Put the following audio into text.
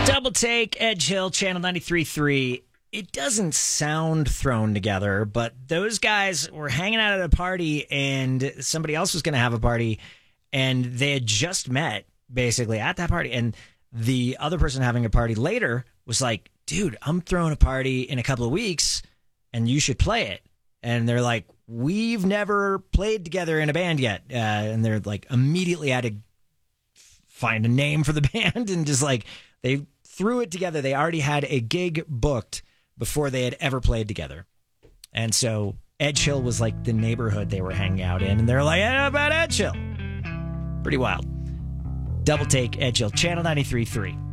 Double Take, Edge Hill, Channel 93.3. It doesn't sound thrown together, but those guys were hanging out at a party and somebody else was going to have a party and they had just met basically at that party. And the other person having a party later was like, dude, I'm throwing a party in a couple of weeks and you should play it. And they're like, we've never played together in a band yet. And they're like, immediately had to find a name for the band and just like, they threw it together. They already had a gig booked before they had ever played together. And so Edge Hill was like the neighborhood they were hanging out in. And they're like, how about Edge Hill? Pretty wild. Double Take, Edge Hill, Channel 93.3.